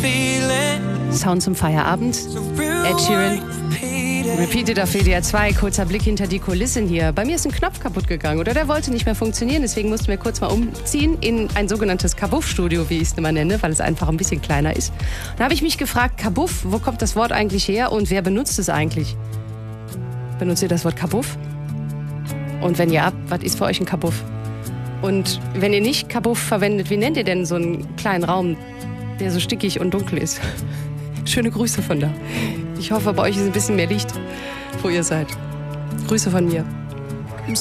Sound zum Feierabend. Ed Sheeran. Repeated auf WDR 2. Kurzer Blick hinter die Kulissen hier. Bei mir ist ein Knopf kaputt gegangen oder der wollte nicht mehr funktionieren. Deswegen mussten wir kurz mal umziehen in ein sogenanntes Kabuff-Studio, wie ich es immer nenne, weil es einfach ein bisschen kleiner ist. Da habe ich mich gefragt, Kabuff, wo kommt das Wort eigentlich her und wer benutzt es eigentlich? Benutzt ihr das Wort Kabuff? Und wenn ja, was ist für euch ein Kabuff? Und wenn ihr nicht Kabuff verwendet, wie nennt ihr denn so einen kleinen Raum, der so stickig und dunkel ist? Schöne Grüße von da. Ich hoffe, bei euch ist ein bisschen mehr Licht, wo ihr seid. Grüße von mir.